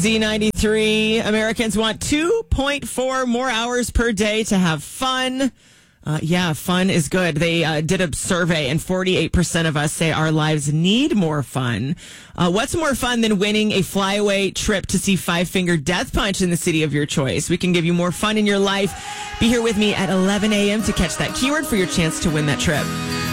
Z93, Americans want 2.4 more hours per day to have fun. Fun is good. They did a survey and 48% of us say our lives need more fun. What's more fun than winning a flyaway trip to see Five Finger Death Punch in the city of your choice? We can give you more fun in your life. Be here with me at 11 a.m. to catch that keyword for your chance to win that trip.